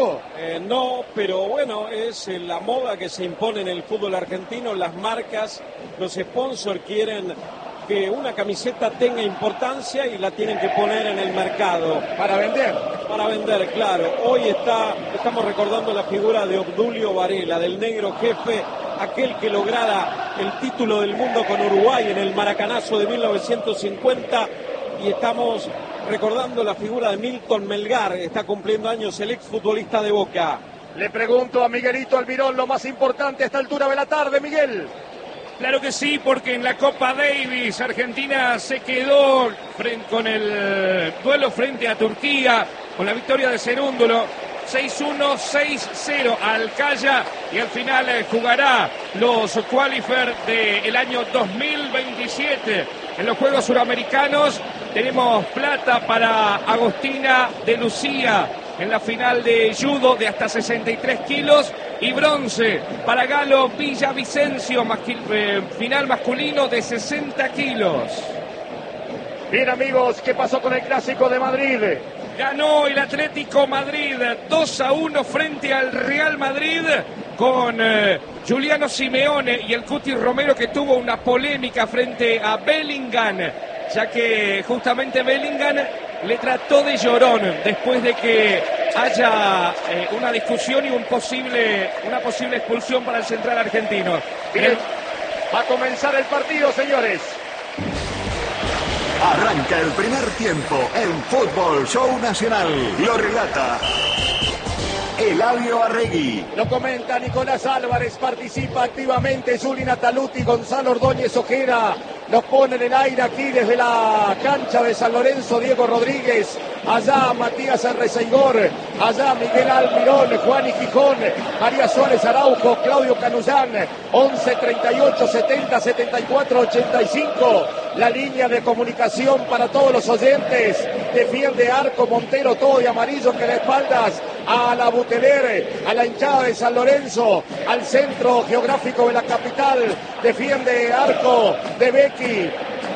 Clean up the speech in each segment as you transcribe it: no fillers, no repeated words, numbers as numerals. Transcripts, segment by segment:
Nico? No, pero bueno, es la moda que se impone en el fútbol argentino. Las marcas, los sponsors quieren que una camiseta tenga importancia y la tienen que poner en el mercado. Para vender. Para vender, claro. Hoy estamos recordando la figura de Obdulio Varela, del negro jefe, aquel que lograra el título del mundo con Uruguay en el Maracanazo de 1950, y estamos recordando la figura de Milton Melgar. Está cumpliendo años el exfutbolista de Boca. Le pregunto a Miguelito Almirón lo más importante a esta altura de la tarde, Miguel. Claro que sí, porque en la Copa Davis Argentina se quedó con el duelo frente a Turquía, con la victoria de Cerúndulo, 6-1, 6-0 al Calla, y al final jugará los qualifiers del año 2027. En los Juegos Suramericanos tenemos plata para Agostina de Lucía en la final de judo de hasta 63 kilos y bronce para Galo Villavicencio, final masculino de 60 kilos. Bien, amigos, ¿qué pasó con el Clásico de Madrid? Ganó el Atlético Madrid 2-1 frente al Real Madrid con Giuliano Simeone y el Cuti Romero, que tuvo una polémica frente a Bellingham, ya que justamente Bellingham le trató de llorón después de que haya una discusión y una posible expulsión para el central argentino. Bien, va a comenzar el partido, señores. Arranca el primer tiempo en Fútbol Show Nacional. Lo relata Eladio Arregui. Lo comenta Nicolás Álvarez. Participa activamente Juli Nataluti, Gonzalo Ordóñez Ojeda. Nos pone en el aire aquí desde la cancha de San Lorenzo Diego Rodríguez. Allá Matías Arreceigor. Allá Miguel Almirón, Juan y Gijón, María Suárez Araujo, Claudio Canullán. 11 38 70 74 85. La línea de comunicación para todos los oyentes. Defiende Arco Montero, todo de amarillo, que le espaldas a la Buteler, a la hinchada de San Lorenzo, al centro geográfico de la capital. Defiende Arco de Becky,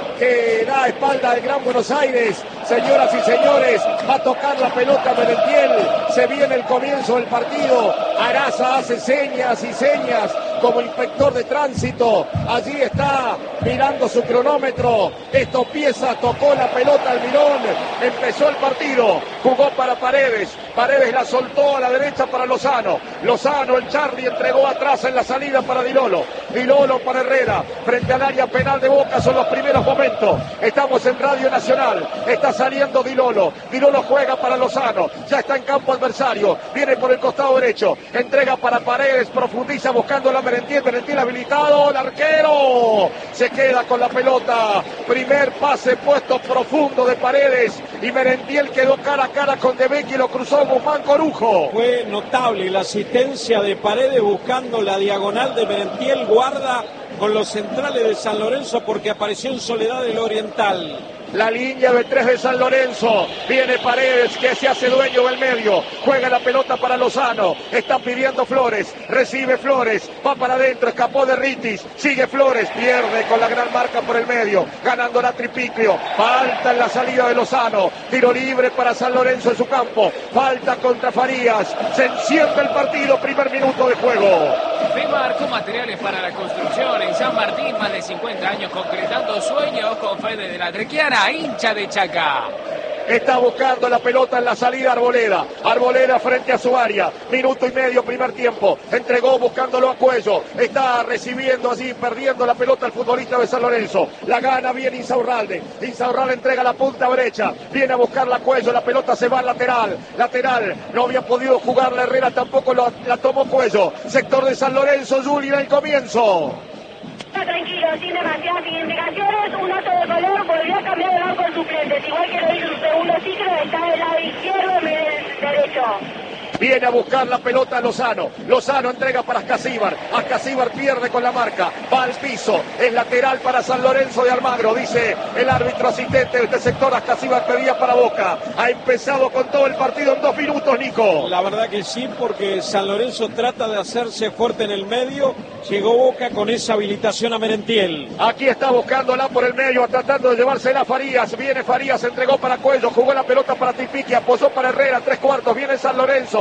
que da espalda al Gran Buenos Aires. Señoras y señores, va a tocar la pelota Merentiel. Se viene el comienzo del partido. Araza hace señas y señas como inspector de tránsito. Allí está mirando su cronómetro. Esto empieza, tocó la pelota Almirón. Empezó el partido. Jugó para Paredes. Paredes la soltó a la derecha para Lozano. Lozano, el Charlie, entregó atrás en la salida para Dilolo. Dilolo para Herrera. Frente al área penal de Boca son los primeros momentos. Estamos en Radio Nacional. Está saliendo Dilolo. Dilolo juega para Lozano. Ya está en campo adversario. Viene por el costado derecho. Entrega para Paredes. Profundiza buscando la Merentiel. Merentiel habilitado. El arquero se queda con la pelota. Primer pase puesto profundo de Paredes. Y Merentiel quedó cara a cara con De Becchi y lo cruzó Guzmán Corujo. Fue notable la asistencia de Paredes buscando la diagonal de Merentiel. Guarda con los centrales de San Lorenzo porque apareció en soledad el Oriental. La línea de 3 de San Lorenzo. Viene Paredes, que se hace dueño del medio. Juega la pelota para Lozano. Está pidiendo Flores. Recibe Flores. Va para adentro. Escapó de Ritis. Sigue Flores. Pierde con la gran marca por el medio. Ganando la Tripiclio. Falta en la salida de Lozano. Tiro libre para San Lorenzo en su campo. Falta contra Farías. Se enciende el partido. Primer minuto de juego. Femarco, materiales para la construcción en San Martín, más de 50 años concretando sueños con Fede de la Trequiana, hincha de Chaca. Está buscando la pelota en la salida Arboleda. Arboleda frente a su área. Minuto y medio, primer tiempo. Entregó buscándolo a Cuello. Está recibiendo allí, perdiendo la pelota el futbolista de San Lorenzo. La gana bien Insaurralde. Insaurralde entrega la punta derecha. Viene a buscarla a Cuello. La pelota se va al lateral. Lateral. No había podido jugar la Herrera, tampoco la tomó Cuello. Sector de San Lorenzo, Juli, en el comienzo. Tranquilo, sin demasiadas indicaciones, un oso de color volvió a cambiar de banco en suplentes, igual que lo hizo su segundo ciclo, está del lado izquierdo en vez del derecho. Viene a buscar la pelota Lozano. Lozano entrega para Ascasíbar. Ascasíbar pierde con la marca. Va al piso. Es lateral para San Lorenzo de Almagro. Dice el árbitro asistente de este sector. Ascasíbar pedía para Boca. Ha empezado con todo el partido en 2 minutos, Nico. La verdad que sí, porque San Lorenzo trata de hacerse fuerte en el medio. Llegó Boca con esa habilitación a Merentiel. Aquí está buscándola por el medio, tratando de llevársela a Farías. Viene Farías, entregó para Cuello. Jugó la pelota para Tipiqui. Apoyó para Herrera. 3/4. Viene San Lorenzo.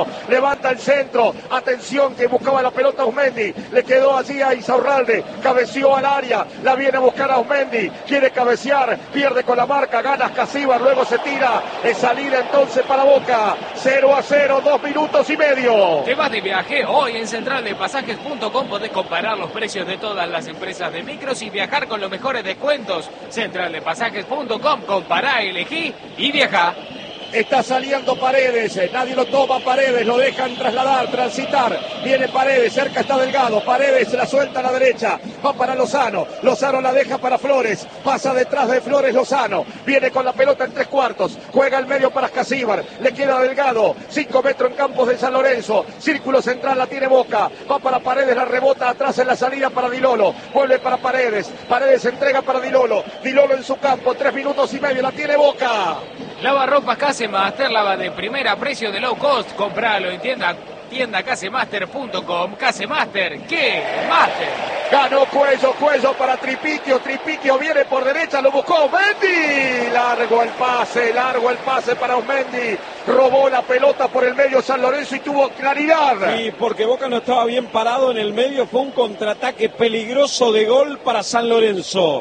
levanta el centro, atención que buscaba la pelota Ausmendi, le quedó allí a Insaurralde, cabeció al área, la viene a buscar a Ausmendi, quiere cabecear, pierde con la marca, gana Ascasíbar, luego se tira, es salida entonces para Boca, 0-0, 2 minutos y medio. Te vas de viaje, hoy en centraldepasajes.com podés comparar los precios de todas las empresas de micros y viajar con los mejores descuentos. Centraldepasajes.com, compará, elegí y viajá. Está saliendo Paredes, nadie lo toma Paredes, lo dejan trasladar, transitar, viene Paredes, cerca está Delgado, Paredes la suelta a la derecha, va para Lozano, Lozano la deja para Flores, pasa detrás de Flores Lozano, viene con la pelota en 3/4, juega al medio para Ascasíbar, le queda Delgado, 5 metros en campos de San Lorenzo, círculo central la tiene Boca, va para Paredes, la rebota atrás en la salida para Dilolo, vuelve para Paredes, Paredes entrega para Dilolo, Dilolo en su campo, 3 minutos y medio, la tiene Boca. Lavarropas Casemaster, lava de primera, precio de low cost. Compralo en tienda casemaster.com. Casemaster, ¿qué? Master. Ganó Cuello para Tripiquio viene por derecha, lo buscó Ausmendi. Largo el pase para Ausmendi. Robó la pelota por el medio San Lorenzo y tuvo claridad. Y porque Boca no estaba bien parado en el medio, fue un contraataque peligroso de gol para San Lorenzo.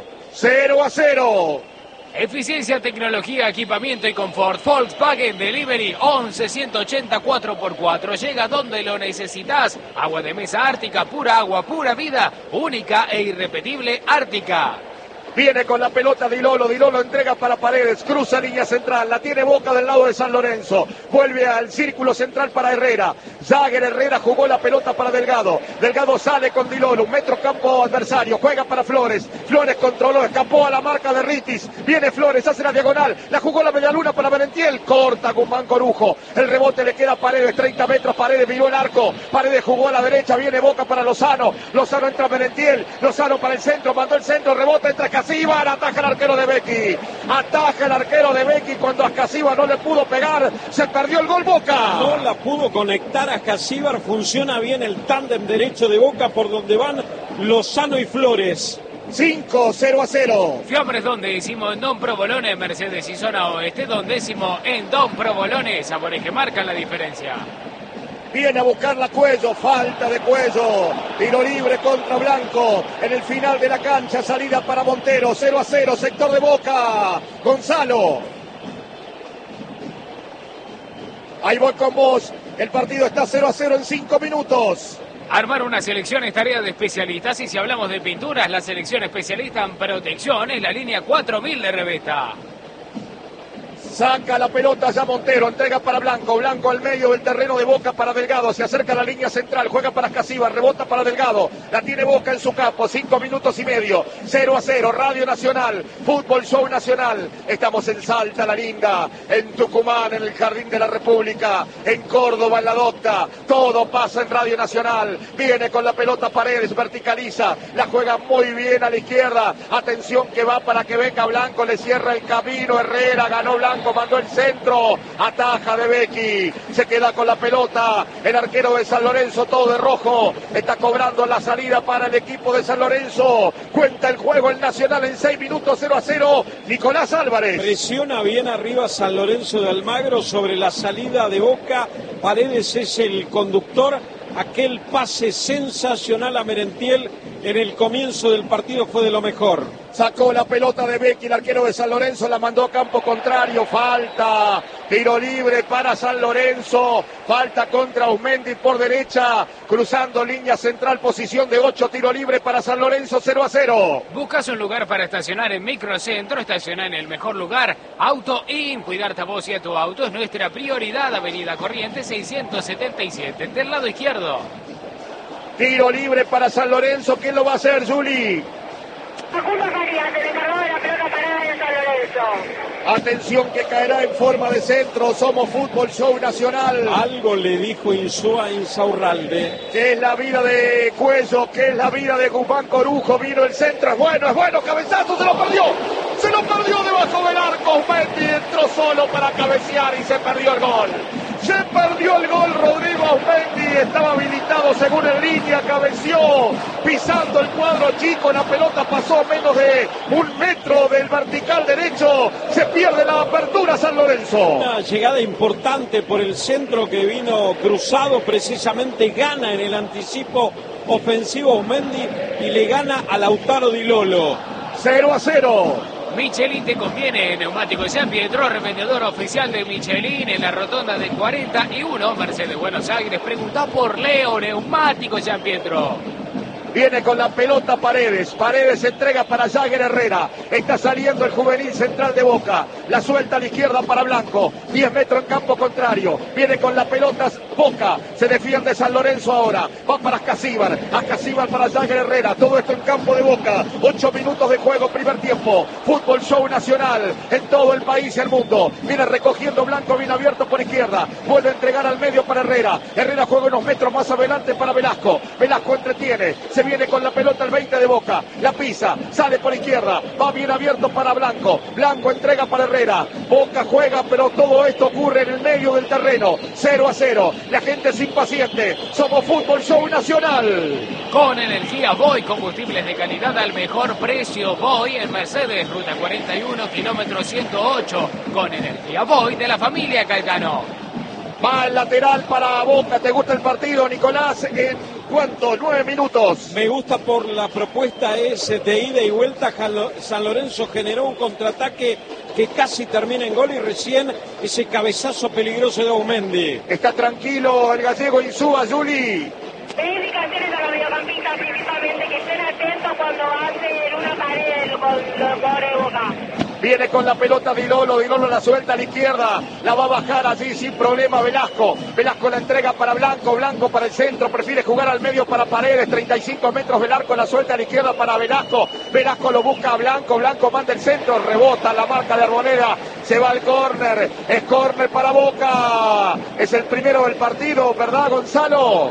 0-0. Eficiencia, tecnología, equipamiento y confort. Volkswagen Delivery 11-180 4x4. Llega donde lo necesitas. Agua de mesa Ártica, pura agua, pura vida. Única e irrepetible Ártica. Viene con la pelota Dilolo entrega para Paredes, cruza línea central, la tiene Boca del lado de San Lorenzo, vuelve al círculo central para Herrera, Jagger Herrera jugó la pelota para Delgado, Delgado sale con Dilolo, 1 metro campo adversario, juega para Flores, Flores controló, escapó a la marca de Ritis, viene Flores, hace la diagonal, la jugó la medialuna para Merentiel, corta Guzmán Corujo, el rebote le queda a Paredes, 30 metros, Paredes miró el arco, Paredes jugó a la derecha, viene Boca para Lozano, Lozano entra Merentiel, Lozano para el centro, mandó el centro, rebota entre Ascasíbar, ataja el arquero de Becky, cuando Ascasíbar no le pudo pegar, se perdió el gol Boca. No la pudo conectar a Ascasíbar, funciona bien el tándem derecho de Boca por donde van Lozano y Flores. 5-0. Fiambres donde hicimos en Don Provolone, Mercedes y zona oeste, dondécimo en Don Provolone, sabores que marcan la diferencia. Viene a buscarla Cuello, falta de Cuello, tiro libre contra Blanco, en el final de la cancha, salida para Montero, 0-0, sector de Boca, Gonzalo. Ahí voy con vos, el partido está 0-0 en 5 minutos. Armar una selección es tarea de especialistas y si hablamos de pinturas, la selección especialista en protección es la línea 4000 de Revesta. Saca la pelota ya Montero, entrega para Blanco, Blanco al medio del terreno de Boca para Delgado, se acerca a la línea central, juega para Ascasíbar, rebota para Delgado, la tiene Boca en su campo, 5 minutos y medio, 0-0, Radio Nacional, Fútbol Show Nacional, estamos en Salta, La Linda, en Tucumán, en el Jardín de la República, en Córdoba, en La Docta, todo pasa en Radio Nacional, viene con la pelota Paredes, verticaliza, la juega muy bien a la izquierda, atención que va para que venga Blanco, le cierra el camino, Herrera, ganó Blanco, mandó el centro, ataja de Becky, se queda con la pelota, el arquero de San Lorenzo, todo de rojo, está cobrando la salida para el equipo de San Lorenzo, cuenta el juego el Nacional en 6 minutos, 0-0, Nicolás Álvarez. Presiona bien arriba San Lorenzo de Almagro sobre la salida de Boca, Paredes es el conductor, aquel pase sensacional a Merentiel en el comienzo del partido fue de lo mejor. Sacó la pelota de Becky, el arquero de San Lorenzo, la mandó a campo contrario, falta, tiro libre para San Lorenzo, falta contra Ausmendi por derecha, cruzando línea central, posición de 8, tiro libre para San Lorenzo, 0-0. ¿Buscas un lugar para estacionar en Microcentro? Estacionar en el mejor lugar, Auto In, cuidarte a vos y a tu auto es nuestra prioridad, Avenida Corrientes 677, del lado izquierdo. Tiro libre para San Lorenzo, ¿quién lo va a hacer, Juli? Facundo Farías, el encargado de la pelota parada de San Lorenzo. Atención que caerá en forma de centro, somos Fútbol Show Nacional. Algo le dijo Insúa a Insaurralde. Que es la vida de Cuello, que es la vida de Guzmán Corujo, vino el centro, es bueno, cabezazo, se lo perdió debajo del arco, Ausmendi entró solo para cabecear y se perdió el gol. Se perdió el gol Rodrigo Ausmendi, estaba habilitado todo según en línea, cabeció, pisando el cuadro chico, la pelota pasó a menos de 1 metro del vertical derecho, se pierde la apertura San Lorenzo. Una llegada importante por el centro que vino cruzado, precisamente gana en el anticipo ofensivo Mendy y le gana a Lautaro Di Lolo. 0-0. Michelin te conviene, neumático de San Pietro, revendedor oficial de Michelin en la rotonda de 41, Mercedes Buenos Aires. Pregunta por Leo, neumático San Pietro. Viene con la pelota Paredes. Paredes entrega para Jagger Herrera. Está saliendo el juvenil central de Boca. La suelta a la izquierda para Blanco. 10 metros en campo contrario. Viene con la pelota Boca. Se defiende San Lorenzo ahora. Va para Ascasíbar. Ascasíbar para Jagger Herrera. Todo esto en campo de Boca. 8 minutos de juego, primer tiempo. Fútbol show nacional en todo el país y el mundo. Viene recogiendo Blanco, bien abierto por izquierda. Vuelve a entregar al medio para Herrera. Herrera juega unos metros más adelante para Velasco. Velasco entretiene. Se viene con la pelota el 20 de Boca, la pisa, sale por izquierda, va bien abierto para Blanco, Blanco entrega para Herrera, Boca juega, pero todo esto ocurre en el medio del terreno, 0-0, la gente es impaciente, somos Fútbol Show Nacional. Con energía Voy, combustibles de calidad al mejor precio, Voy en Mercedes, ruta 41, kilómetro 108, con energía Voy de la familia Calcano. Va el lateral para Boca, ¿te gusta el partido, Nicolás? ¿En cuánto? 9 minutos. Me gusta por la propuesta ese de ida y vuelta. San Lorenzo generó un contraataque que casi termina en gol y recién ese cabezazo peligroso de Aumendi. Está tranquilo el gallego Insúa, Juli. Indicaciones a los mediocampistas principalmente que estén atentos cuando hacen una pared con los jugadores de Boca. Viene con la pelota Di Lolo la suelta a la izquierda, la va a bajar allí sin problema Velasco. Velasco la entrega para Blanco, Blanco para el centro, prefiere jugar al medio para Paredes, 35 metros del arco, la suelta a la izquierda para Velasco. Velasco lo busca a Blanco, Blanco manda el centro, rebota la marca de Arboleda, se va al córner, es córner para Boca. Es el primero del partido, ¿verdad, Gonzalo?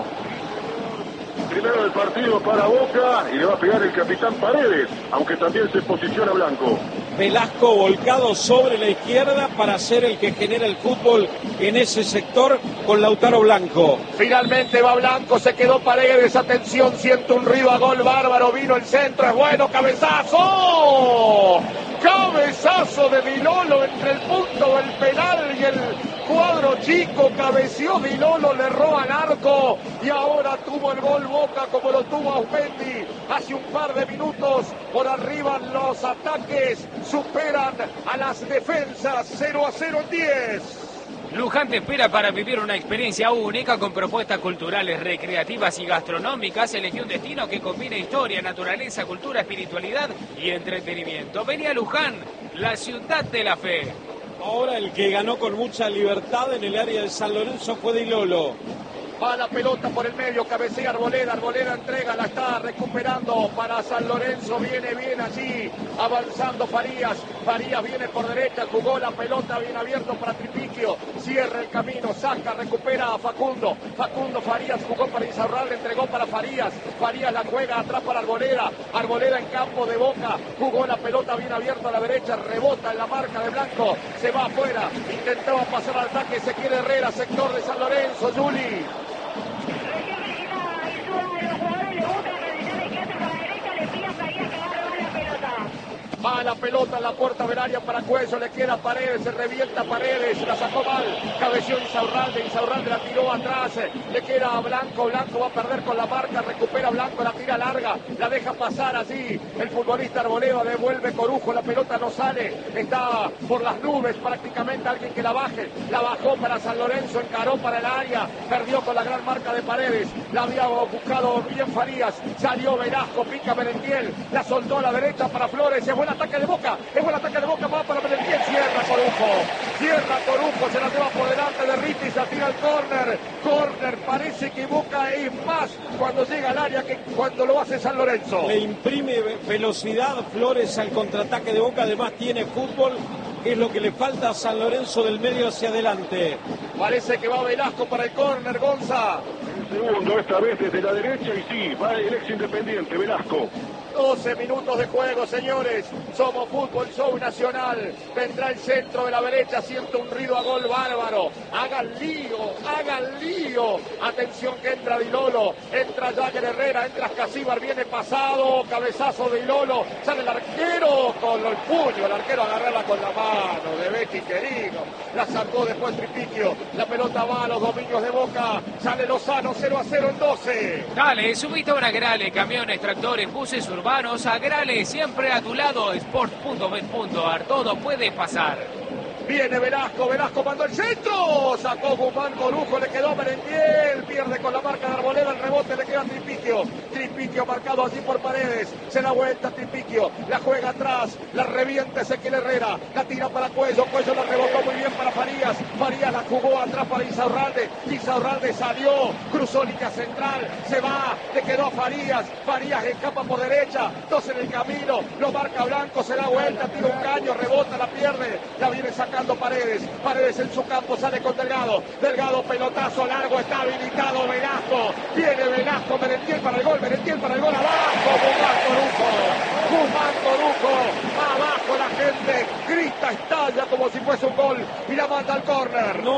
Primero del partido para Boca y le va a pegar el capitán Paredes, aunque también se posiciona Blanco. Velasco volcado sobre la izquierda para ser el que genera el fútbol en ese sector con Lautaro Blanco. Finalmente va Blanco, se quedó Paredes, atención, siente un río a gol bárbaro, vino el centro, es bueno, cabezazo. Cabezazo de Di Lolo entre el punto del penal y el cuadro chico, cabeció Di Lolo, le erró al arco y ahora tuvo el gol Boca como lo tuvo Aumendi hace un par de minutos. Por arriba los ataques superan a las defensas, 0-0 en 10. Luján te espera para vivir una experiencia única con propuestas culturales, recreativas y gastronómicas. Elegí un destino que combine historia, naturaleza, cultura, espiritualidad y entretenimiento. Vení a Luján, la ciudad de la fe. Ahora el que ganó con mucha libertad en el área de San Lorenzo fue Di Lolo. Va la pelota por el medio, cabecea Arboleda, Arboleda entrega, la está recuperando para San Lorenzo, viene bien allí, avanzando Farías, Farías viene por derecha, jugó la pelota bien abierto para Tripiquio, cierra el camino, saca, recupera a Facundo, Facundo Farías jugó para Insaurralde, entregó para Farías, Farías la juega atrás para Arboleda, Arboleda en campo de Boca, jugó la pelota bien abierta a la derecha, rebota en la marca de Blanco, se va afuera, intentaba pasar al ataque, se quiere Herrera, sector de San Lorenzo, Juli. Va la pelota en la puerta del área para Cuello, le queda Paredes, se revienta Paredes, la sacó mal, cabeció Insaurralde, Insaurralde la tiró atrás, le queda a Blanco, Blanco va a perder con la marca, recupera Blanco, la tira larga, la deja pasar allí, el futbolista Arboleda devuelve Corujo, la pelota no sale, está por las nubes prácticamente, alguien que la baje, la bajó para San Lorenzo, encaró para el área, perdió con la gran marca de Paredes, la había buscado bien Farías, salió Velasco, pica Merentiel, la soltó a la derecha para Flores, es buena ataque de Boca, es buen ataque de Boca, va para Merentiel, cierra Corujo, se la lleva por delante de Ritis, la tira al córner, parece que Boca es más cuando llega al área que cuando lo hace San Lorenzo. Le imprime velocidad Flores al contraataque de Boca, además tiene fútbol, que es lo que le falta a San Lorenzo del medio hacia adelante. Parece que va Velasco para el córner, Gonza. Segundo, esta vez desde la derecha y sí, va el ex Independiente, Velasco. 12 minutos de juego, señores. Somos Fútbol Show Nacional. Vendrá el centro de la derecha, siente un ruido a gol bárbaro. Hagan lío. Atención que entra Di Lolo, entra Jagger Herrera, entra Casíbar, viene pasado, cabezazo de Di Lolo, sale el arquero con el puño, el arquero agarrarla con la mano de Becky querido. La sacó después Tripiquio. La pelota va a los dominios de Boca. Sale Lozano, 0-0 en 12. Dale, subite a una Grale, camiones, tractores, buses urbanos, a Grale, siempre a tu lado, sport.bet.ar, todo puede pasar. Viene Velasco mandó el centro, sacó Guzmán Corujo, le quedó Merentiel, pierde con la marca de Arboleda, el rebote le queda a Tripiquio marcado allí por Paredes, se da vuelta Tripiquio, la juega atrás, la revienta Ezequiel Herrera, la tira para Cuello la rebotó muy bien para Farías la jugó atrás para Insaurralde salió, cruzó línea central, se va, le quedó a Farías escapa por derecha, dos en el camino, lo marca Blanco, se da vuelta, tira un caño, rebota, la pierde, la viene sacando Paredes en su campo, sale con Delgado, pelotazo largo, está habilitado Velasco, viene Velasco, Merentiel para el gol, abajo, Guzmán Corujo, abajo la gente, grita, estalla como si fuese un gol y la manda al córner. No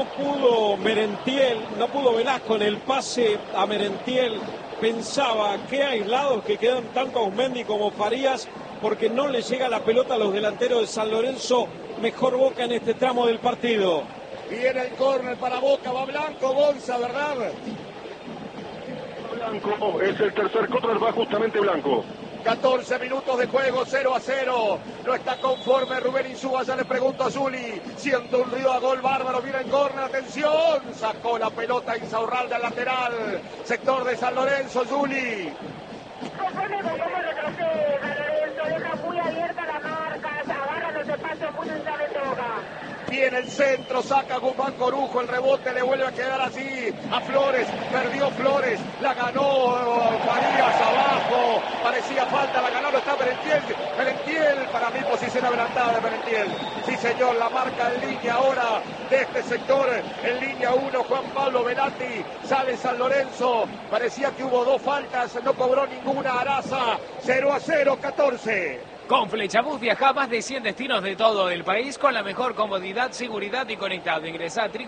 pudo Velasco en el pase a Merentiel, pensaba que aislados que quedan tanto Auzmendi como Farías, porque no le llega la pelota a los delanteros de San Lorenzo. Mejor Boca en este tramo del partido. Viene el córner para Boca, va Blanco, Gonza, ¿verdad? Blanco, es el tercer córner, va justamente Blanco. 14 minutos de juego, 0-0. No está conforme Rubén Insúa, ya le pregunto a Zuli. Siento un ruido a gol bárbaro, viene el córner, atención. Sacó la pelota Insaurralde al lateral. Sector de San Lorenzo, Zuli. Conforme con cómo retrocede San Lorenzo, deja muy abierta la marca, agarra los espacios muy densamente Boca. Viene el centro, saca Guzmán Corujo, el rebote le vuelve a quedar así a Flores, perdió Flores, la ganó Farías abajo, parecía falta, la ganó, está Merentiel, para mí posición adelantada de Merentiel, sí señor, la marca en línea ahora de este sector, en línea 1, Juan Pablo Velati, sale San Lorenzo, parecía que hubo dos faltas, no cobró ninguna Araza, 0-0, 14. Con Flechabús viaja a más de 100 destinos de todo el país con la mejor comodidad, seguridad y conectado. Ingresá a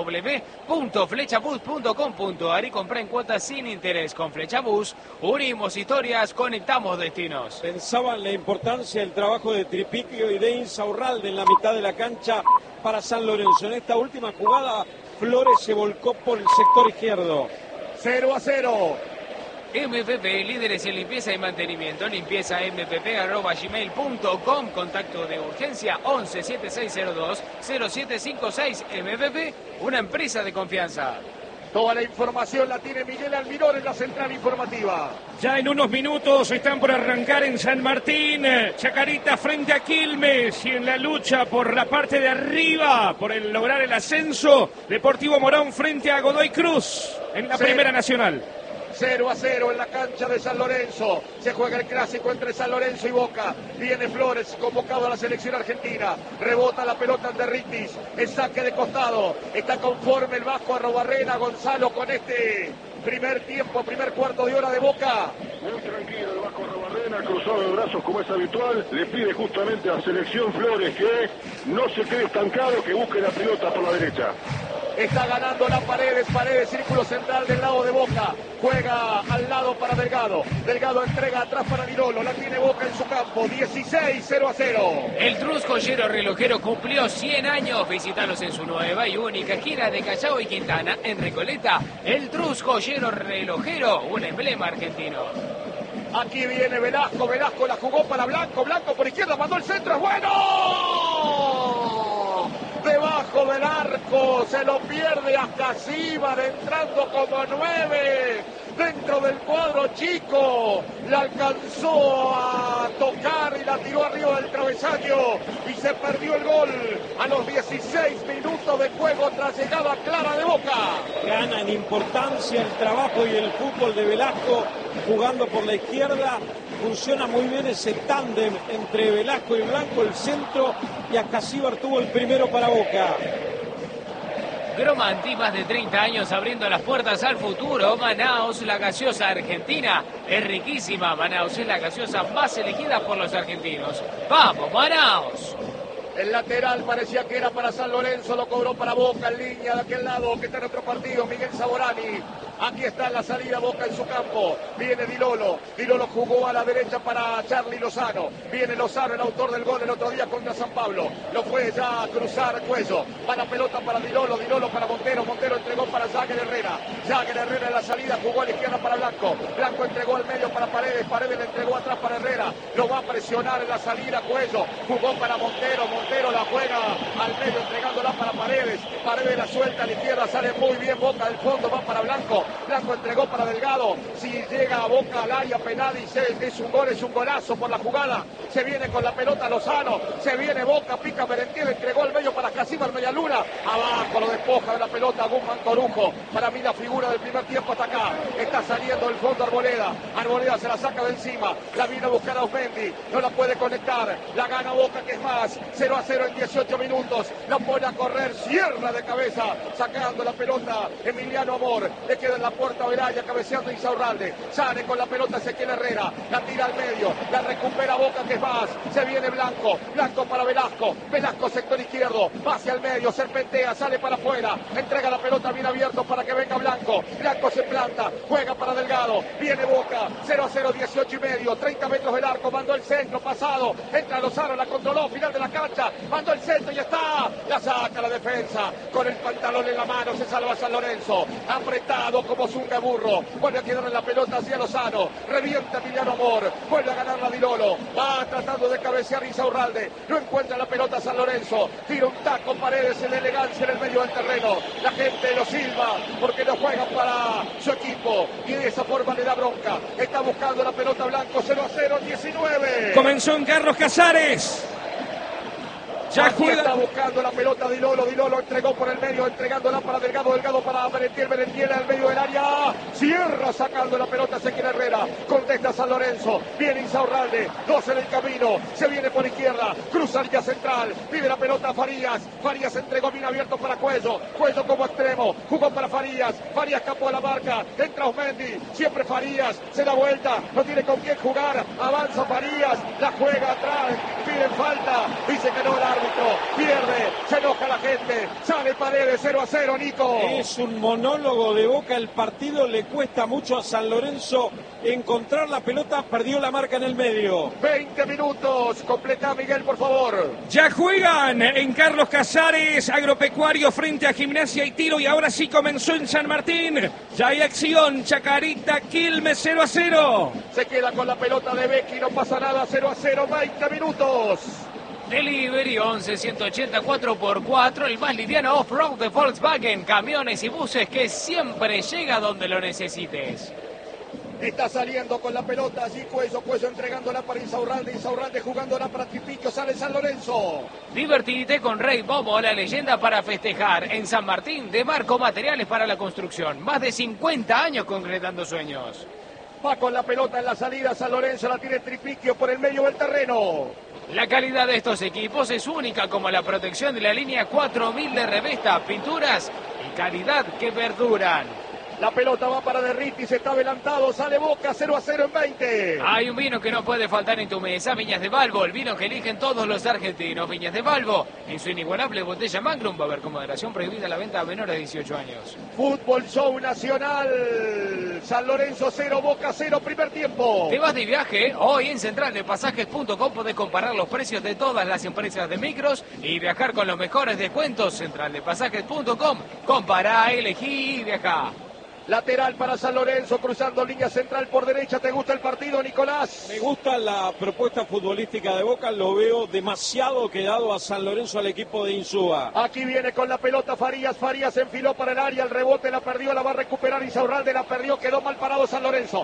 www.flechabús.com.ar y comprá en cuotas sin interés. Con Flechabús, unimos historias, conectamos destinos. Pensaban la importancia del trabajo de Tripiquio y de Insaurralde en la mitad de la cancha para San Lorenzo. En esta última jugada, Flores se volcó por el sector izquierdo. 0-0. MPP, líderes en limpieza y mantenimiento. Limpieza mpp@gmail.com. Contacto de urgencia 11 7602 0756. MPP, una empresa de confianza. Toda la información la tiene Miguel Almirón en la central informativa. Ya en unos minutos están por arrancar en San Martín, Chacarita frente a Quilmes, y en la lucha por la parte de arriba, por el lograr el ascenso, Deportivo Morón frente a Godoy Cruz en la Primera Nacional. 0-0 en la cancha de San Lorenzo. Se juega el clásico entre San Lorenzo y Boca. Viene Flores, convocado a la selección argentina. Rebota la pelota ante Ritis. El saque de costado. Está conforme el Vasco Arrobarrena, Gonzalo, con este primer tiempo, primer cuarto de hora de Boca. Muy tranquilo el Vasco Arrobarrena, cruzado de brazos como es habitual. Le pide justamente a Selección Flores que no se quede estancado, que busque la pelota por la derecha. Está ganando la Paredes, círculo central del lado de Boca. Juega al lado para Delgado. Delgado entrega atrás para Di Lolo. La tiene Boca en su campo. 16-0-0. El Trus Joyero Relojero cumplió 100 años. Visítalos en su nueva y única gira de Callao y Quintana en Recoleta. El Trus Joyero Relojero, un emblema argentino. Aquí viene Velasco. Velasco la jugó para Blanco. Blanco por izquierda mandó el centro. ¡Es bueno! Debajo del arco, se lo pierde a Casíbar, entrando como 9, dentro del cuadro chico, la alcanzó a tocar y la tiró arriba del travesaño y se perdió el gol a los 16 minutos de juego tras llegada clara de Boca. Gana en importancia el trabajo y el fútbol de Velasco jugando por la izquierda. Funciona muy bien ese tándem entre Velasco y Blanco, el centro, y a Casíbar tuvo el primero para Boca. Cromanti, más de 30 años abriendo las puertas al futuro. Manaos, la gaseosa argentina, es riquísima. Manaos es la gaseosa más elegida por los argentinos. ¡Vamos, Manaos! El lateral parecía que era para San Lorenzo, lo cobró para Boca en línea de aquel lado que está en otro partido, Miguel Saborani. Aquí está en la salida, Boca en su campo. Viene Di Lolo. Di Lolo jugó a la derecha para Charly Lozano. Viene Lozano, el autor del gol el otro día contra San Pablo. Lo fue ya a cruzar Cuello. Va la pelota para Di Lolo. Di Lolo para Montero. Montero entregó para Jagger Herrera. Jagger Herrera en la salida jugó a la izquierda para Blanco. Blanco entregó al medio para Paredes. Paredes le entregó atrás para Herrera. Lo va a presionar en la salida Cuello. Jugó para Montero. Montero la juega al medio entregándola para Paredes. Paredes la suelta a la izquierda. Sale muy bien Boca del fondo. Va para Blanco. Blanco entregó para Delgado. Si llega a Boca al área penal y es un gol, es un golazo por la jugada. Se viene con la pelota Lozano. Se viene Boca, pica Merentiel, entregó al medio para Casima Medialuna. Abajo lo despoja de la pelota Guzmán Corujo. Para mí la figura del primer tiempo hasta acá. Está saliendo el fondo Arboleda. Arboleda se la saca de encima. La viene a buscar a Osmendi. No la puede conectar. La gana Boca, que es más. 0-0 en 18 minutos. La pone a correr. Cierra de cabeza. Sacando la pelota Emiliano Amor. Le queda en la puerta Veraya, cabeceando Insaurralde. Sale con la pelota Ezequiel Herrera. La tira al medio. La recupera Boca, que es más. Se viene Blanco. Blanco para Velasco. Velasco sector izquierdo. Va hacia el medio. Serpentea. Sale para afuera. Entrega la pelota bien abierto para que venga Blanco. Blanco se planta. Juega para Delgado. Viene Boca. 0-0, 18 y medio. 30 metros del arco. Mandó el centro pasado. Entra Lozano. La controló. Final de la cancha. Mandó el centro y está. La saca la defensa. Con el pantalón en la mano. Se salva San Lorenzo. Apretado como Zunga Burro. Vuelve a quedar en la pelota hacia Lozano. Revienta Emiliano Amor. Vuelve a ganar la Di Lolo. Va tratando de cabecear Insaurralde. No encuentra la pelota San Lorenzo. Tira un taco Paredes en elegancia en el medio del terreno. La gente lo silba porque no juegan para su equipo. Y de esa forma le da bronca. Está buscando la pelota Blanco. 0-0, 19. Comenzó en Carlos Casares. Ya Aquí juega. está buscando la pelota Di Lolo. Di Lolo entregó por el medio, entregándola para Delgado. Delgado para Merentiel. Merentiel al medio del área. Cierra sacando la pelota Ezequiel Herrera. Contesta San Lorenzo. Viene Insaurralde. 2 en el camino. Se viene por izquierda. Cruza línea central. Pide la pelota a Farías. Farías entregó bien abierto para Cuello. Cuello como extremo. Jugó para Farías. Farías escapó a la marca. Entra Osmendi. Siempre Farías. Se da vuelta. No tiene con quién jugar. Avanza Farías. La juega atrás. Piden falta. Dice que no el árbitro. Pierde, se enoja la gente, sale Paredes. 0-0, Nico. Es un monólogo de Boca, el partido le cuesta mucho a San Lorenzo encontrar la pelota, perdió la marca en el medio. 20 minutos, completa Miguel, por favor. Ya juegan en Carlos Casares, Agropecuario frente a Gimnasia y Tiro, y ahora sí comenzó en San Martín. Ya hay acción, Chacarita, Quilmes, 0-0. Se queda con la pelota de Becky, no pasa nada, 0-0, 20 minutos. Delivery 11-180-4x4, el más liviano off-road de Volkswagen, camiones y buses que siempre llega donde lo necesites. Está saliendo con la pelota allí Cuello entregándola para Insaurralde. Insaurralde jugándola para Tripiquio, sale San Lorenzo. Divertite con Rey Bobo, la leyenda para festejar. En San Martín, de Marco Materiales para la Construcción. Más de 50 años concretando sueños. Va con la pelota en la salida San Lorenzo, la tiene Tripiquio por el medio del terreno. La calidad de estos equipos es única, como la protección de la línea 4000 de Revesta, pinturas y calidad que perduran. La pelota va para Derriti, se está adelantado, sale Boca, 0-0 en 20. Hay un vino que no puede faltar en tu mesa, Viñas de Valvo, el vino que eligen todos los argentinos. Viñas de Valvo, en su inigualable botella Magnum, va a haber con moderación prohibida la venta a menores de 18 años. Fútbol Show Nacional, San Lorenzo 0, Boca 0, primer tiempo. ¿Te vas de viaje? Hoy en centraldepasajes.com podés comparar los precios de todas las empresas de micros y viajar con los mejores descuentos. Centraldepasajes.com, compará, elegí y viajá. Lateral para San Lorenzo, cruzando línea central por derecha. ¿Te gusta el partido, Nicolás? Me gusta la propuesta futbolística de Boca, lo veo demasiado quedado a San Lorenzo, al equipo de Insúa. Aquí viene con la pelota Farías, Farías enfiló para el área, el rebote la perdió, la va a recuperar Insaurralde, la perdió, quedó mal parado San Lorenzo,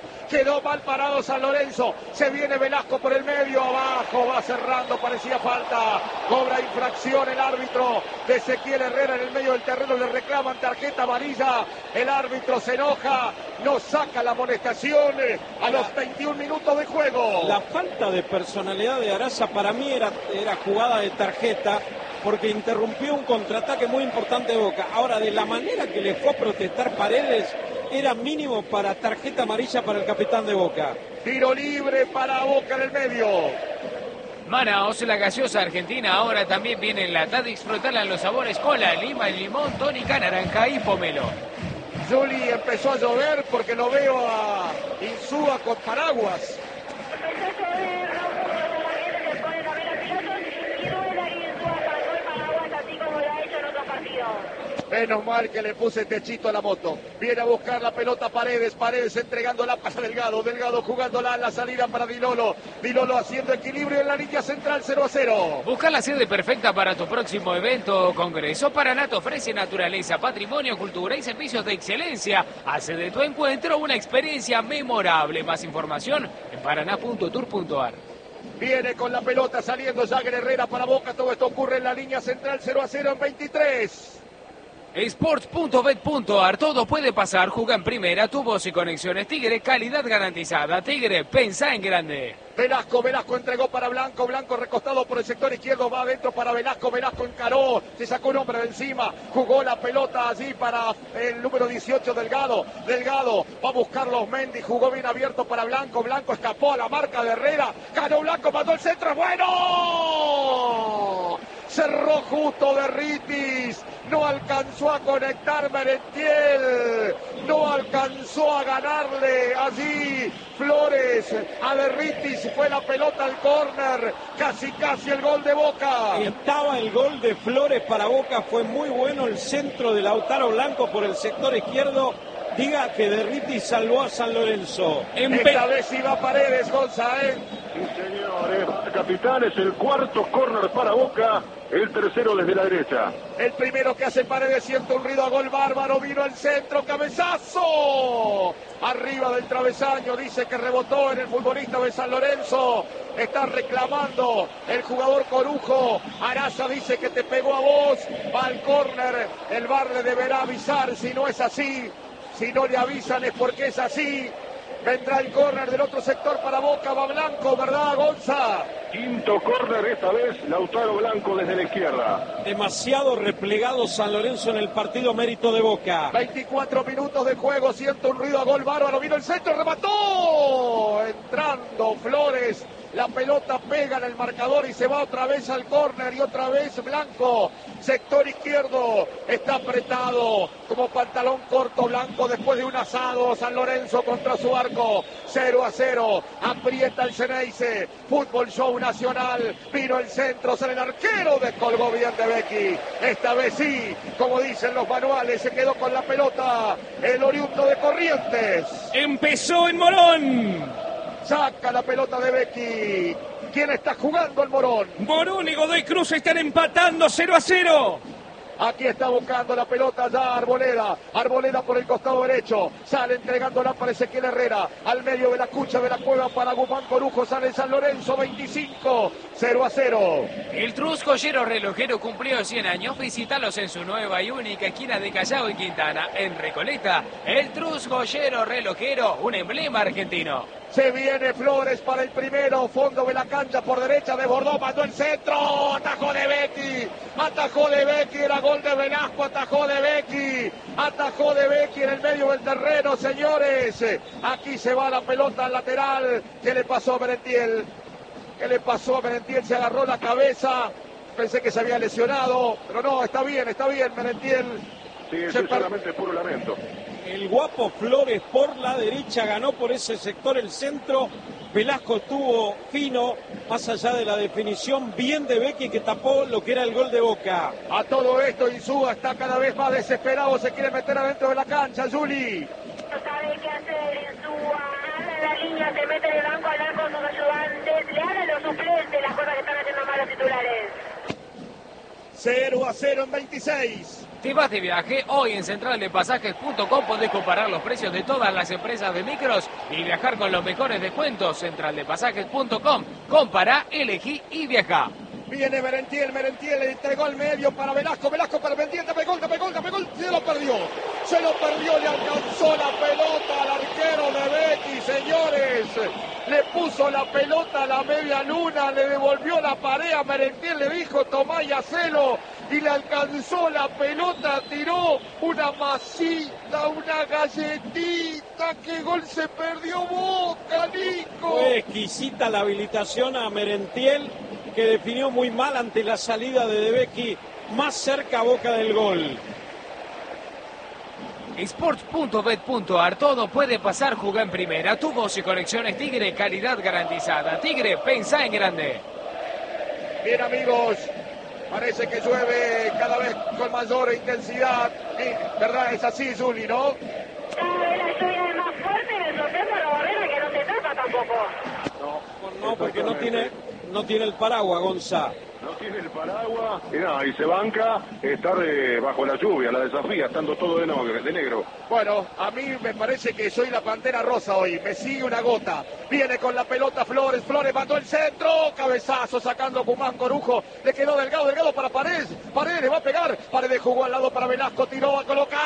se viene Velasco por el medio, abajo, va cerrando, parecía falta, cobra infracción el árbitro de Ezequiel Herrera en el medio del terreno, le reclaman tarjeta amarilla, el árbitro se enoja, no saca la amonestación a los 21 minutos de juego. La falta de personalidad de Araza para mí era jugada de tarjeta, porque interrumpió un contraataque muy importante de Boca. Ahora, de la manera que le fue a protestar Paredes, era mínimo para tarjeta amarilla para el capitán de Boca. Tiro libre para Boca en el medio. Manaos, la gaseosa argentina, ahora también viene enlatada. Disfrutarla en los sabores cola, lima, limón, tónica, naranja y pomelo. Juli, empezó a llover porque lo veo a Insúa con paraguas. Empezó a llover, la gente se pone también los pilotos y Rueda y Insúa pasó el paraguas así como lo ha hecho en otros partidos. Menos mal que le puse techito a la moto. Viene a buscar la pelota Paredes. Paredes entregando la pasa Delgado. Delgado jugándola a la salida para Dilolo. Dilolo haciendo equilibrio en la línea central 0-0. Busca la sede perfecta para tu próximo evento o congreso. Paranat ofrece naturaleza, patrimonio, cultura y servicios de excelencia. Hace de tu encuentro una experiencia memorable. Más información en paraná.tour.ar. Viene con la pelota saliendo Jagger Herrera para Boca. Todo esto ocurre en la línea central 0-0 en 23. Sports.bet.ar, todo puede pasar, juega en primera, tu voz y conexiones Tigre, calidad garantizada. Tigre, pensá en grande. Velasco entregó para Blanco, Blanco recostado por el sector izquierdo, va adentro para Velasco, Velasco encaró, se sacó un hombre de encima, jugó la pelota allí para el número 18 Delgado, Delgado va a buscar los Mendy, jugó bien abierto para Blanco, Blanco escapó a la marca de Herrera, ganó Blanco, mandó el centro, bueno, cerró justo Derritis, no alcanzó a conectar Merentiel, no alcanzó a ganarle allí Flores a Derritis, fue la pelota al córner, casi el gol de Boca. Estaba el gol de Flores para Boca, fue muy bueno el centro de Lautaro Blanco por el sector izquierdo. Diga que Derritis salvó a San Lorenzo. Esta vez iba Paredes, González. Sí, señores, capitán, es el cuarto córner para Boca, el tercero desde la derecha. El primero que hace Paredes, siente un ruido a gol bárbaro, vino el centro, cabezazo. Arriba del travesaño, dice que rebotó en el futbolista de San Lorenzo. Está reclamando el jugador Corujo. Araza dice que te pegó a vos. Va al córner, el VAR le deberá avisar si no es así. Si no le avisan es porque es así. Vendrá el córner del otro sector para Boca, va Blanco, ¿verdad, Gonza? Quinto córner, esta vez Lautaro Blanco desde la izquierda. Demasiado replegado San Lorenzo en el partido, mérito de Boca. 24 minutos de juego, siento un ruido a gol bárbaro, vino el centro, remató. Entrando Flores, la pelota pega en el marcador y se va otra vez al córner y otra vez Blanco. Sector izquierdo, está apretado como pantalón corto Blanco después de un asado. San Lorenzo contra su arco, 0-0, aprieta el Ceneice, fútbol show nacional, vino el centro, sale el arquero, descolgó bien de Becky, esta vez sí, como dicen los manuales, se quedó con la pelota el oriundo de Corrientes. Empezó en Morón. Saca la pelota de Becky. ¿Quién está jugando el Morón? Morón y Godoy Cruz están empatando 0-0. Aquí está buscando la pelota ya Arboleda. Arboleda por el costado derecho. Sale entregándola para Ezequiel Herrera. Al medio de la cucha de la cueva para Guzmán Corujo. Sale San Lorenzo 25. 0-0. El Trus Joyero Relojero cumplió 100 años. Visítalos en su nueva y única esquina de Callao y Quintana. En Recoleta, el Trus Joyero Relojero, un emblema argentino. Se viene Flores para el primero, fondo de la cancha por derecha, desbordó, mandó el centro, atajó de Becky, era gol de Velasco, atajó de Becky en el medio del terreno, señores. Aquí se va la pelota al lateral. ¿Qué le pasó a Merentiel? Se agarró la cabeza, pensé que se había lesionado, pero no, está bien, Merentiel. Sí, es solamente puro lamento. El guapo Flores por la derecha ganó por ese sector el centro. Velasco estuvo fino, más allá de la definición, bien de Becky que tapó lo que era el gol de Boca. A todo esto Insúa está cada vez más desesperado, se quiere meter adentro de la cancha, Juli. No sabe qué hacer Insúa, anda en la línea, se mete en el banco a hablar con sus ayudantes, le hablan los suplentes las cosas que están haciendo mal los titulares. 0-0 en 26. Te vas de viaje, hoy en centraldepasajes.com podés comparar los precios de todas las empresas de micros y viajar con los mejores descuentos. Centraldepasajes.com, compará, elegí y viajá. Viene Merentiel, le entregó al medio para Velasco para Merentiel, dame gol, se lo perdió, le alcanzó la pelota al arquero de Becky, señores. le puso la pelota a la media luna, le devolvió la pared a Merentiel, le dijo tomá y hacelo, y le alcanzó la pelota, tiró una masita, una galletita. ¡Qué gol se perdió Boca, Nico! Fue exquisita la habilitación a Merentiel, que definió muy mal ante la salida de Becchi, más cerca a Boca del gol. Sports.bet.ar, todo puede pasar, juega en primera. Tu voz y conexiones Tigre, calidad garantizada. Tigre, pensá en grande. Bien, amigos, parece que llueve cada vez con mayor intensidad. ¿Verdad? Es así, Zuli, ¿no? Cada vez la lluvia es más fuerte y me sorprende a la barrera que no se tapa tampoco. No, porque no tiene el paraguas, Gonza. No tiene el paraguas y se banca estar bajo la lluvia, la desafía, estando todo de negro. Bueno, a mí me parece que soy la Pantera Rosa hoy. Me sigue una gota. Viene con la pelota Flores. Flores mandó el centro. Cabezazo sacando Pumán Corujo. Le quedó Delgado. Delgado para Paredes. Paredes le va a pegar. Paredes jugó al lado para Velasco. Tiró a colocar.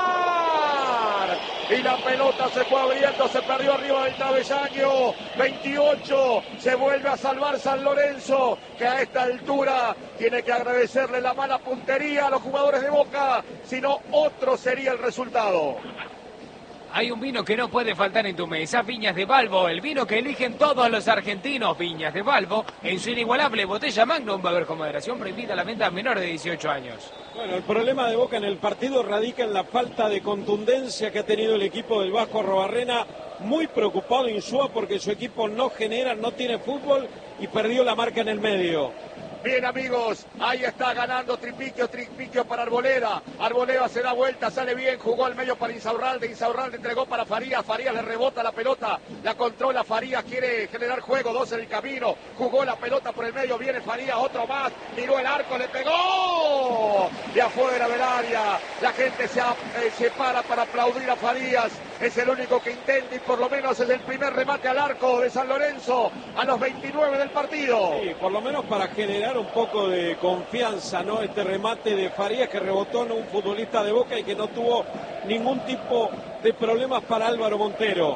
Y la pelota se fue abriendo. Se perdió arriba del travesaño. 28. Se vuelve a salvar San Lorenzo, que a esta altura tiene que agradecerle la mala puntería a los jugadores de Boca. Si no, otro sería el resultado. Hay un vino que no puede faltar en tu mesa, Viñas de Balbo, el vino que eligen todos los argentinos. Viñas de Balbo, en su inigualable botella Magnum, va a haber con moderación, prohibida la venta a menores de 18 años. Bueno, el problema de Boca en el partido radica en la falta de contundencia que ha tenido el equipo del Vasco Arrobarrena. Muy preocupado Insúa porque su equipo no genera, no tiene fútbol y perdió la marca en el medio. Bien, amigos, ahí está ganando Tripiquio para Arboleda. Arboleda se da vuelta, sale bien, jugó al medio para Insaurralde. Insaurralde entregó para Farías. Farías le rebota la pelota, la controla Farías, quiere generar juego, 2 en el camino. Jugó la pelota por el medio, viene Farías, otro más, miró el arco, le pegó de afuera del área. La gente se para aplaudir a Farías. Es el único que intenta y por lo menos es el primer remate al arco de San Lorenzo a los 29 del partido. Sí, por lo menos para generar un poco de confianza, ¿no? Este remate de Farías que rebotó en un futbolista de Boca y que no tuvo ningún tipo de problemas para Álvaro Montero.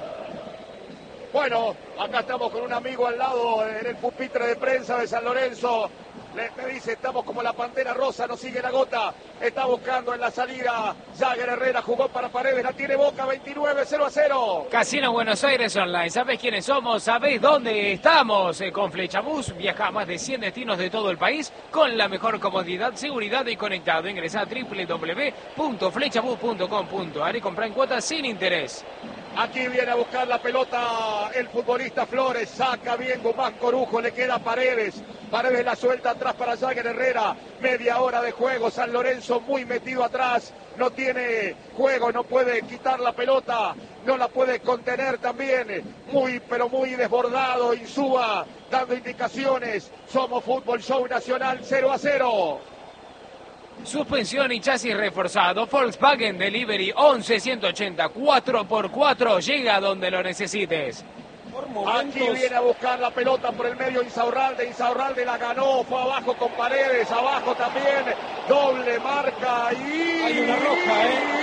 Bueno, acá estamos con un amigo al lado en el pupitre de prensa de San Lorenzo. Me dice, estamos como la Pantera Rosa, nos sigue la gota. Está buscando en la salida. Jagger Herrera jugó para Paredes, la tiene Boca, 29, 0-0. Casino Buenos Aires Online. ¿Sabés quiénes somos? ¿Sabés dónde estamos? Con Flechabús viaja a más de 100 destinos de todo el país con la mejor comodidad, seguridad y conectado. Ingresá a www.flechabús.com.ar y comprá en cuotas sin interés. Aquí viene a buscar la pelota el futbolista Flores, saca bien Guzmán Corujo, le queda Paredes. Paredes la suelta atrás para Jagger Herrera. Media hora de juego, San Lorenzo muy metido atrás. No tiene juego, no puede quitar la pelota, no la puede contener también. Pero muy desbordado Insúa, dando indicaciones. Somos Fútbol Show Nacional, 0-0. Suspensión y chasis reforzado. Volkswagen Delivery 11-180 4x4. Llega donde lo necesites. Aquí viene a buscar la pelota por el medio Insaurralde. Insaurralde la ganó, fue abajo con Paredes, abajo también. Doble marca y... Hay una roja,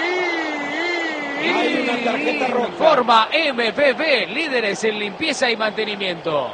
Hay una tarjeta roja. Forma MPP, líderes en limpieza y mantenimiento.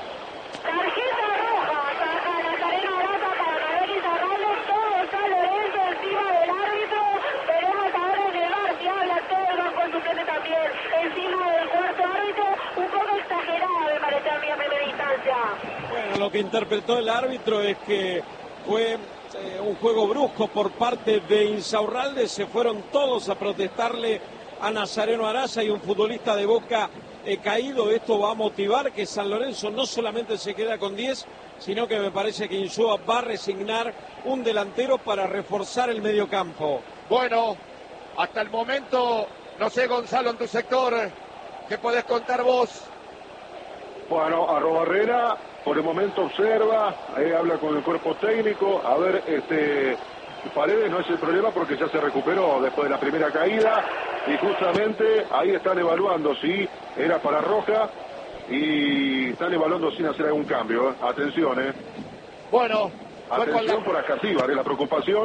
Bueno, lo que interpretó el árbitro es que fue un juego brusco por parte de Insaurralde. Se fueron todos a protestarle a Nazareno Araza y un futbolista de Boca caído. Esto va a motivar que San Lorenzo no solamente se queda con 10, sino que me parece que Insúa va a resignar un delantero para reforzar el mediocampo. Bueno, hasta el momento, no sé, Gonzalo, en tu sector, ¿qué podés contar vos? Bueno, Arrobarrena por el momento observa, habla con el cuerpo técnico, a ver, Paredes no es el problema porque ya se recuperó después de la primera caída y justamente ahí están evaluando si era para roja y están evaluando sin hacer algún cambio. Atención, Bueno, atención por Ascasíbar, la preocupación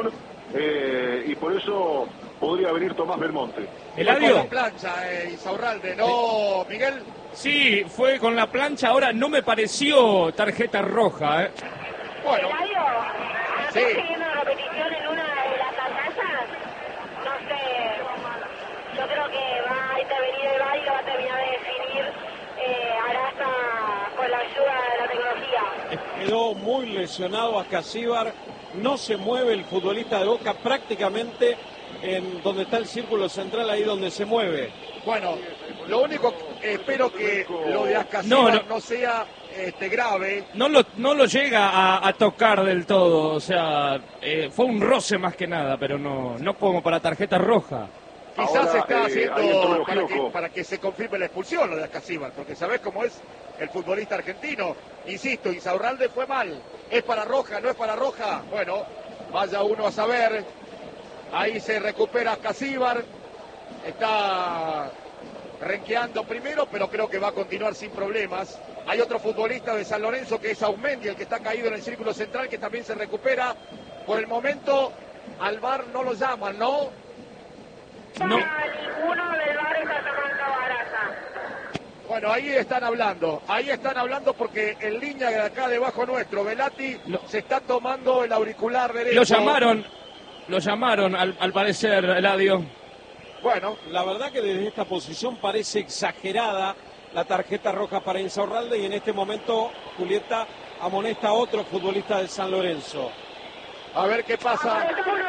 y por eso podría venir Tomás Belmonte. Eladio. Con la plancha, Insaurralde, ¿no, Miguel? Sí, fue con la plancha. Ahora no me pareció tarjeta roja. Bueno, Eladio, sí. ¿estás siguiendo la repetición en una de las pantallas? No sé, yo creo que va a intervenir el VAR y lo va a terminar de definir Araza con la ayuda de la tecnología. Quedó muy lesionado a Casíbar, no se mueve el futbolista de Boca prácticamente en donde está el círculo central, ahí donde se mueve. Bueno, lo único que espero que lo de Ascasíbar no sea grave. No lo llega a tocar del todo. O sea, fue un roce más que nada, pero no como para tarjeta roja. Quizás Ahora, se está hay haciendo entró para que se confirme la expulsión lo de Ascasíbar, porque sabés cómo es el futbolista argentino. Insisto, Insaurralde fue mal. ¿Es para roja? ¿No es para roja? Bueno, vaya uno a saber. Ahí se recupera Ascasíbar. Está renqueando primero, pero creo que va a continuar sin problemas. Hay otro futbolista de San Lorenzo que es Aumendi, el que está caído en el círculo central, que también se recupera. Por el momento, al VAR no lo llaman, ¿no? No. Ninguno del VAR está tomando Araza. Bueno, ahí están hablando porque en línea de acá debajo nuestro, Velati se está tomando el auricular derecho. Lo llamaron al parecer, Eladio. Bueno, La verdad que desde esta posición parece exagerada la tarjeta roja para Insaurralde y en este momento Julieta amonesta a otro futbolista de San Lorenzo. a ver qué pasa.